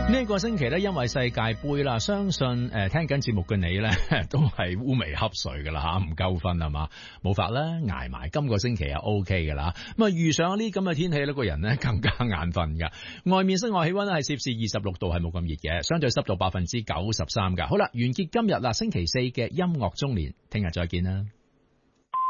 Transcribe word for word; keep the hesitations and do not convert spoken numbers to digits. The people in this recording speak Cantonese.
呢個星期咧，因為世界盃啦，相信誒、呃、聽緊節目嘅你咧，都係烏眉瞌睡噶啦吓，唔夠瞓係嘛，冇法啦，捱埋今個星期就 O K 噶啦。咁啊，遇上呢啲咁嘅天氣咧，個人咧更加眼瞓噶。外面室外氣溫咧係攝氏二十六度，係冇咁熱嘅，相對濕度百分之九十三噶。好啦，完結今日啦，星期四嘅音樂中年，聽日再見啦。